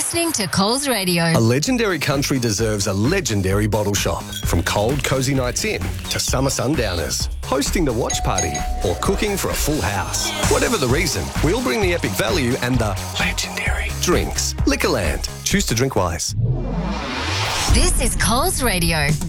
listening to Coles Radio. A legendary country deserves a legendary bottle shop. From cold, cosy nights in to summer sundowners, hosting the watch party or cooking for a full house. Whatever the reason, we'll bring the epic value and the legendary drinks. Liquorland. Choose to drink wise. This is Coles Radio.